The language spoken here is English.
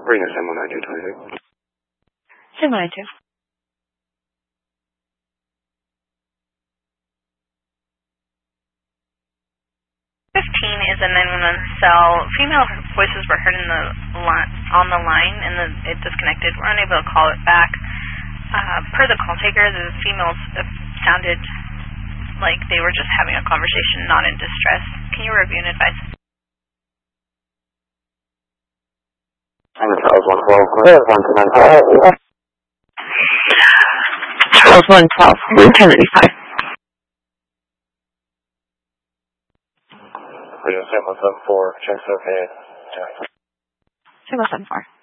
Reno 71926. 792. 15 is a 911 cell. Female voices were heard on the line, and it disconnected. We're unable to call it back. Per the call taker, the females sounded like they were just having a conversation, not in distress. Can you review and advise? I'm in Charles 112. Charles 112. 1085. Reno 774. Checks okay. 774.